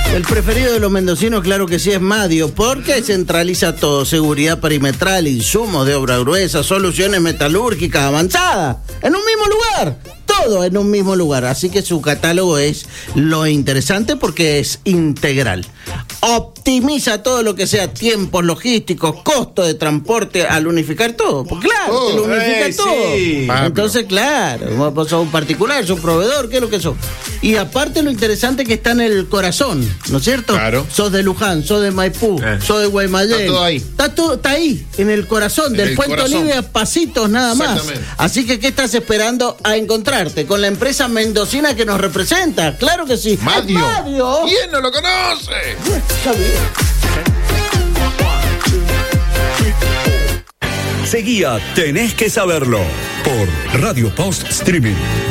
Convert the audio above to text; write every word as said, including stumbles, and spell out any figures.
El preferido de los mendocinos, claro que sí, es Madio, porque centraliza todo: seguridad perimetral, insumos de obra gruesa, soluciones metalúrgicas avanzadas, en un mismo lugar, todo en un mismo lugar. Así que su catálogo es lo interesante porque es integral. Optimiza todo lo que sea tiempos logísticos, costo de transporte al unificar todo. Pues claro, Oh, te lo unifica hey, todo. sí. Entonces, claro, vos sos un particular, sos un proveedor, ¿qué es lo que sos? Y aparte lo interesante que está en el corazón, ¿no es cierto? Claro. Sos de Luján, sos de Maipú, Eh. sos de Guaymallén. Está todo ahí. Está todo, está ahí, en el corazón, En del el Puente corazón. Olivia, pasitos nada más. Exactamente. Así que, ¿qué estás esperando a encontrarte con la empresa mendocina que nos representa? Claro que sí. Madio. ¡Es Madio! ¿Quién no lo conoce? Está bien. Seguía Tenés que Saberlo por Radio Post Streaming.